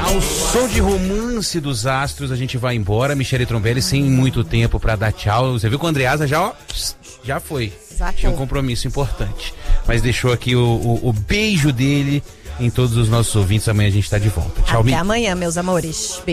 Ao som de Romance dos Astros, a gente vai embora. Michele Trombelli sem muito tempo pra dar tchau. Você viu que o Andreasa já foi. Exato. Tinha um compromisso importante. Mas deixou aqui o beijo dele em todos os nossos ouvintes. Amanhã a gente tá de volta. Tchau, Até amanhã, meus amores.